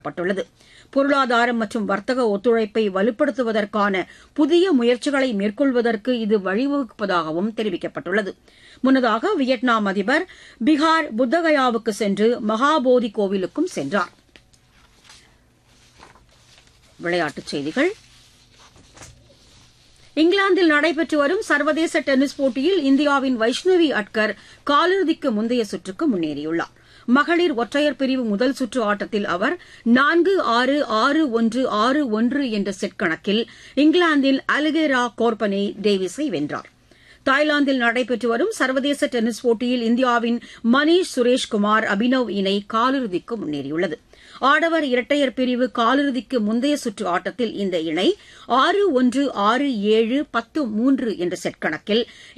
பட்டுள்ளது. பொருளாதாரம் மற்றும் வர்த்தக ஒத்துழைப்பை வலுப்படுத்துவதற்கான புதிய முயற்சிகளை மேற்கொள்வதற்கு இது வழிவகுப்பதாகவும் தெரிவிக்கப்பட்டுள்ளது. முன்னதாக வியட்நாம் அதிபர் பிகார் புத்தகயாவுக்கு சென்று மகாபோதி கோவிலுக்கும் சென்றார். விளையாட்டுச் செய்திகள். இங்கிலாந்தில் நடைபெற்று வரும் சர்வதேச டென்னிஸ் போட்டியில் இந்தியாவின் வைஷ்ணவி அட்கர் காலிறுதிக்கு முந்தைய சுற்றுக்கு முன்னேறியுள்ளார். மகளிர் ஒற்றையர் பிரிவு முதல் சுற்று ஆட்டத்தில் அவர் 4-6, 6-1, 6-1 என்ற செட் கணக்கில் இங்கிலாந்தின் அலிகேரா கோர்பனே டேவிஸை வென்றார். தாய்லாந்தில் நடைபெற்று வரும் சர்வதேச டென்னிஸ் போட்டியில் இந்தியாவின் மணீஷ் சுரேஷ்குமார் அபினவ் இணை காலிறுதிக்கு முன்னேறியுள்ளது. ஆடவர் இரட்டையர் பிரிவு காலிறுதிக்கு முந்தைய சுற்று ஆட்டத்தில் இந்த இணை 6-1, 6-7, 10-3 என்ற செட் கணக்கில்